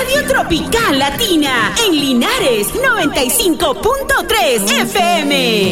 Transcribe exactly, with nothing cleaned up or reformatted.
Radio Tropical Latina en Linares noventa y cinco punto tres F M.